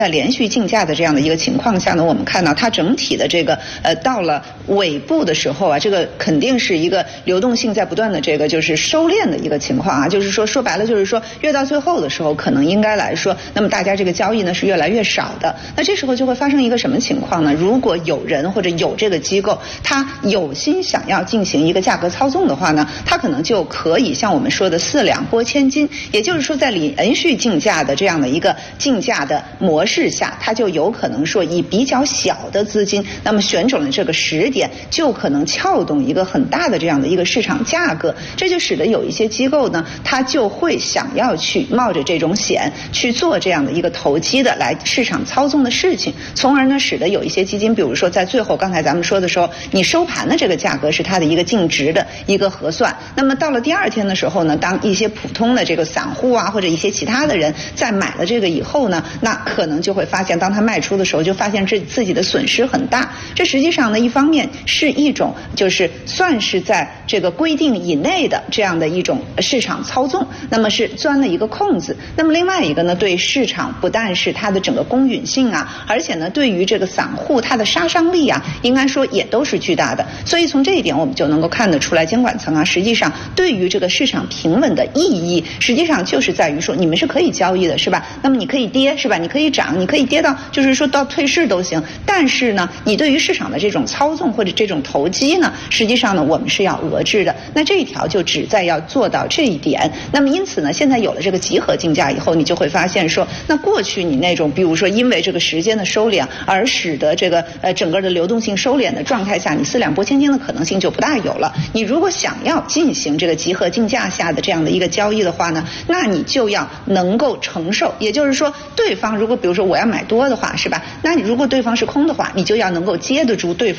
在连续竞价的这样的一个情况下呢，我们看到它整体的这个到了尾部的时候啊，这个肯定是一个流动性在不断的这个就是收敛的一个情况啊，就是说白了就是说越到最后的时候，可能应该来说，那么大家这个交易呢是越来越少的。那这时候就会发生一个什么情况呢？如果有人或者有这个机构，他有心想要进行一个价格操纵的话呢，他可能就可以像我们说的4两拨千斤，也就是说在连续竞价的这样的一个竞价的模式下，它就有可能说以比较小的资金，那么选准了这个时点，就可能撬动一个很大的这样的一个市场价格，这就使得有一些机构呢，它就会想要去冒着这种险去做这样的一个投机的来市场操纵的事情，从而呢使得有一些基金，比如说在最后刚才咱们说的时候，你收盘的这个价格是它的一个净值的一个核算，那么到了第二天的时候呢，当一些普通的这个散户啊或者一些其他的人在买了这个以后呢，那可能就会发现，当他卖出的时候，就发现自己的损失很大。这实际上呢，一方面是一种就是算是在这个规定以内的这样的一种市场操纵，那么是钻了一个空子。那么另外一个呢，对市场不但是它的整个公允性啊，而且呢，对于这个散户它的杀伤力啊，应该说也都是巨大的。所以从这一点我们就能够看得出来，监管层啊，实际上对于这个市场平稳的意义，实际上就是在于说，你们是可以交易的，是吧？那么你可以跌，是吧？你可以涨，你可以跌到就是说到退市都行。但是呢，你对于市场的这种操纵或者这种投机呢，实际上呢，我们是要遏制的。那这一条就旨在要做到这一点。那么因此呢，现在有了这个集合竞价以后，你就会发现说，那过去你那种比如说因为这个时间的收敛而使得这个整个的流动性收敛的状态下，你4两拨千斤的可能性就不大有了。你如果想要进行这个集合竞价下的这样的一个交易的话呢，那你就要能够承受，也就是说，对方如果比如说我要买多的话，是吧？那你如果对方是空的话，你就要能够接得住对方